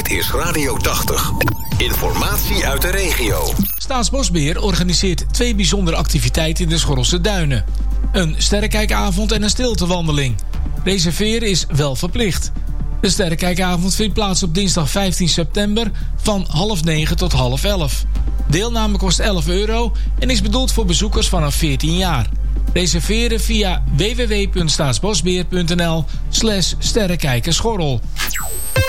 is Radio 80. Informatie uit de regio. Staatsbosbeheer organiseert 2 bijzondere activiteiten in de Schorrelse Duinen. Een sterrenkijkavond en een stiltewandeling. Reserveren is wel verplicht. De sterrenkijkavond vindt plaats op dinsdag 15 september van 9:30 tot 10:30. Deelname kost €11 en is bedoeld voor bezoekers vanaf 14 jaar. Reserveren via www.staatsbosbeheer.nl/sterrenkijkerschorrel.